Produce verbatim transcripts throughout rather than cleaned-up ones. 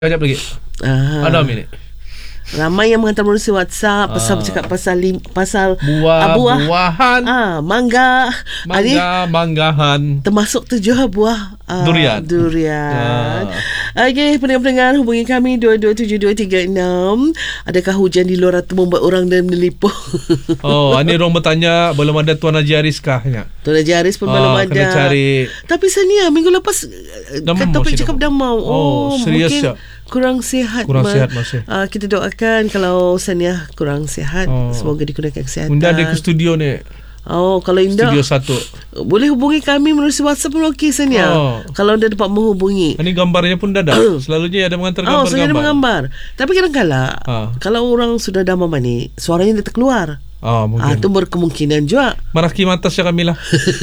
Sekejap lagi. Ah. Ada minit. Ramai yang menghantar melalui WhatsApp ah. pasal bercakap pasal lim, pasal buah, buah buahan, ah, mangga, mangga, ah, manggahan. Termasuk tujuh buah ah, durian. Durian. Ah. Okey, pendengar-pendengar, hubungi kami dua dua tujuh dua tiga enam. Adakah hujan di luar itu membuat orang dan melipuh? Oh, ini orang bertanya belum ada Tuan Haji Aris kahnya. Tuan Haji Aris pun oh, belum ada. Kena cari. Tapi Sania minggu lepas kan topik cakap dah mau. Oh, oh serius ya. Kurang sihat. Kurang ma- sihat masih. Uh, kita doakan kalau Sania kurang sihat, oh. semoga digunakan kesihatan. Unda ada ke studio ni. Oh, kalau Indah studio satu. Boleh hubungi kami melalui WhatsApp pun okey Sania. Oh. Kalau anda dapat menghubungi. Ini gambarnya pun dah ada. Selalunya ada mengantar oh, gambar-gambar. Oh, selalunya menggambar. Tapi kadang-kadang ah. kalau orang sudah dah mani, suaranya dia terkeluar. Oh, mungkin. Ah, itu berkemungkinan juga. Maraki matas ya Kamila.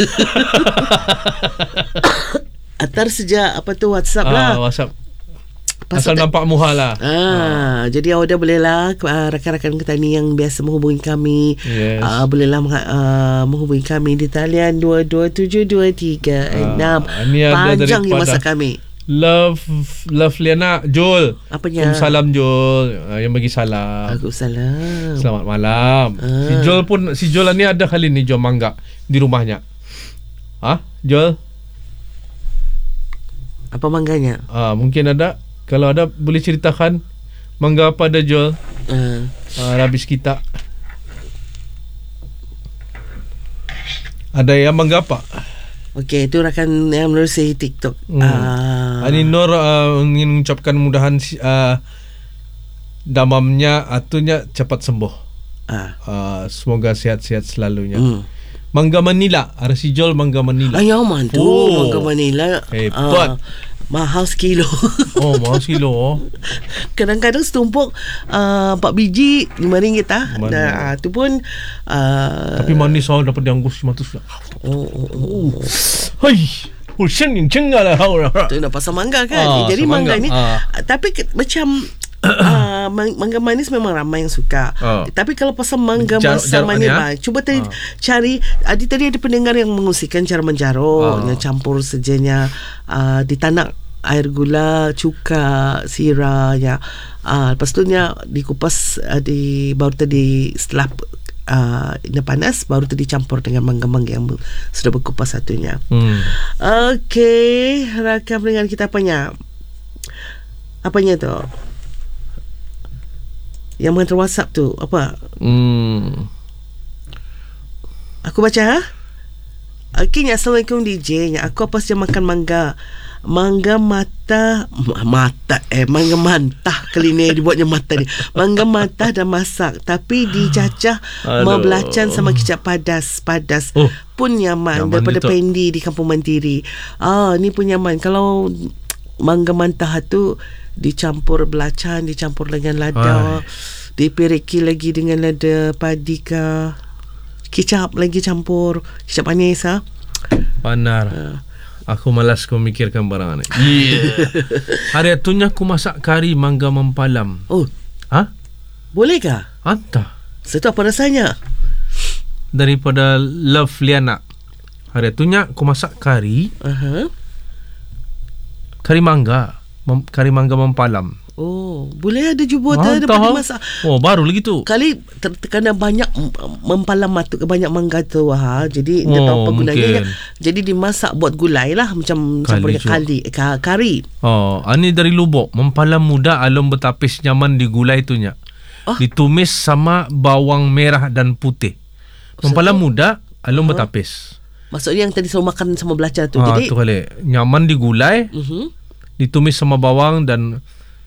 Atar sejak apa tu WhatsApp ah, lah. WhatsApp. Pasal nampak muha lah. Ah, ah. Jadi awak dah bolehlah uh, rakan-rakan Ketani yang biasa menghubungi kami. Yes. Uh, bolehlah uh, menghubungi kami di talian dua dua tujuh dua tiga enam. Ah, panjang ni masa kami. Love Love Liana Jol. Apanya? Salam Jol uh, yang bagi salam. Waalaikumsalam. Selamat malam. Ah. Si Jol pun si Jol ni ada kali ni jual mangga di rumahnya. Ah, Jol? Apa mangganya? Ah, mungkin ada. Kalau ada boleh ceritakan mangga apa ada jual? Uh. Uh, habis kita. Ada yang mangga apa? Okey, itu rakan yang melalui TikTok. Hmm. Uh. Ani Nur uh, ingin mengucapkan mudahan uh, damamnya atunya cepat sembuh. Uh. Uh, semoga sihat-sihat selalunya. Hmm. Mangga Manila, ada si jual mangga Manila. Ayah man tu, oh. Mangga Manila. Hebat. Uh. Mahal sekilo. Oh, mahal sekilo. Kadang-kadang setumpuk uh, empat biji lima ringgit ah. Nah, tu pun uh, tapi manis oh, dapat dianggus lima ratus. Oh, oh, oh. Hai. Hujan yang cengal lah. Tu nak pasal mangga kan. Ah, jadi mangga ni ah. tapi ke, macam uh, mangga manis memang ramai yang suka. Uh. Tapi kalau pasal mangga Jar- masam manis, ya? Cuba tadi uh. cari. Adi tadi ada pendengar yang mengungsikan cara menjaruk, uh. yang campur sejanya uh, ditanak air gula, cuka, sirah, ya. Uh, lepas tu nya dikupas uh, di baru tadi setelah Uh, ina panas baru tu dicampur dengan mangga-mangga yang sudah berkupas satunya. Hmm. Okey, rakan pendengar kita apanya? Apanya tu? Yang menghantar WhatsApp tu apa? Hmm. Aku baca ha? Okey, Assalamualaikum D J. Aku apa saja makan mangga. Mangga mata mata eh mangga mantah kali ni dibuatnya mata ni. Mangga mantah dah masak tapi dicacah membelacan sama kicap padas padas oh, pun nyaman, nyaman daripada itu. Pendi di Kampung Mantiri. Ah, ni pun nyaman. Kalau mangga mantah tu dicampur belacan, dicampur dengan lada, dipiriki lagi dengan lada padi ke kicap lagi campur kicap manis ah. Panar. Uh. Aku malas kau mikirkan barang ni. Yeah. Hari itunya aku masak kari mangga mempalam. Oh. Ha? Bolehkah? Entah. Itu apa rasanya? Daripada Love Liana. Hari itunya aku masak kari. Uh-huh. Kari mangga. Mem- kari mangga mempalam. Oh, boleh ada jubur tu dapat dimasak. Oh, baru lagi tu. Kali terkena banyak mempalam matu ke banyak mangga tu ha. Jadi oh, dia tahu apa gunanya. Ya. Jadi dimasak buat gulai lah macam campur kali kari. Oh, ini dari Lubuk. Mempalam muda alum bertapis nyaman di gulai tu nya. Oh. Ditumis sama bawang merah dan putih. Mempalam so, muda alum uh-huh. bertapis. Maksudnya yang tadi selalu makan sama belacan tu. Ah, jadi tu kali. Nyaman di gulai. Uh-huh. Ditumis sama bawang dan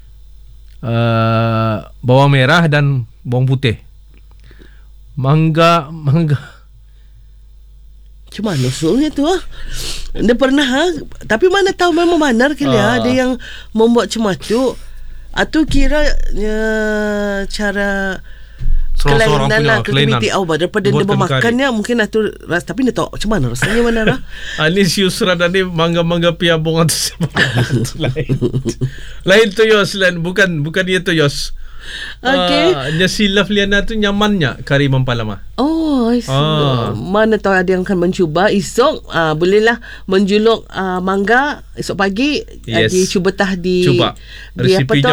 Uh, bawang merah dan bawang putih. Mangga mangga. Cuma nusulnya tu ah. Dia pernah ha? Tapi mana tahu memang benar ke dia uh. ada yang membuat macam tu. Atau kira uh, cara kelainan lah kreativiti awak daripada dia bermakannya mungkin itu ras tapi dia tahu macam mana rasanya mana lah. Anis Yusra tadi mangga-mangga piabong atau lain. Lain tu Yos, lain bukan bukan dia tu Yos. Okey. Uh, si Love Liana tu nyamannya kari mempalam ah. Oh, Oh, ah. Mana tahu ada yang akan mencuba. Esok uh, bolehlah menjuluk uh, mangga. Esok pagi yes. uh, dicuba tah di, Cuba. di apa tu